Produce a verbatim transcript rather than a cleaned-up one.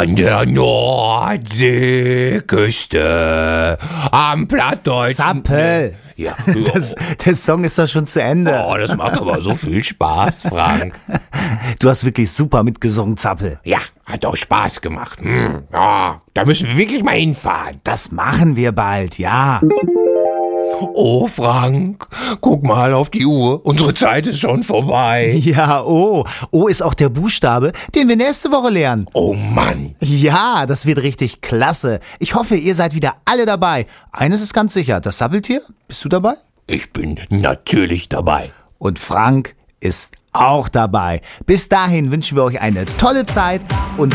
An der Nordseeküste, am plattdeutschen... Zappel. Ja, Das, der Song ist doch schon zu Ende. oh, das macht aber so viel Spaß, Frank. Du hast wirklich super mitgesungen, Zappel. Ja, hat auch Spaß gemacht. Hm, ja, da müssen wir wirklich mal hinfahren. Das machen wir bald, ja. Oh, Frank, guck mal auf die Uhr. Unsere Zeit ist schon vorbei. Ja, O. O ist auch der Buchstabe, den wir nächste Woche lernen. Oh Mann. Ja, das wird richtig klasse. Ich hoffe, ihr seid wieder alle dabei. Eines ist ganz sicher, das Sabbeltier, bist du dabei? Ich bin natürlich dabei. Und Frank ist auch dabei. Bis dahin wünschen wir euch eine tolle Zeit und